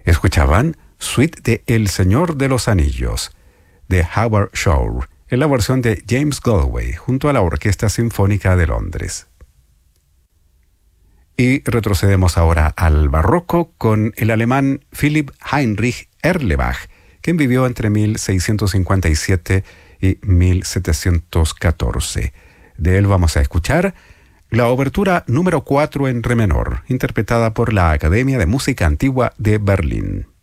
Escuchaban Suite de El Señor de los Anillos, de Howard Shore, en la versión de James Galway, junto a la Orquesta Sinfónica de Londres. Y retrocedemos ahora al barroco con el alemán Philipp Heinrich Erlebach, quien vivió entre 1657 y 1714. De él vamos a escuchar la obertura número 4 en re menor, interpretada por la Academia de Música Antigua de Berlín.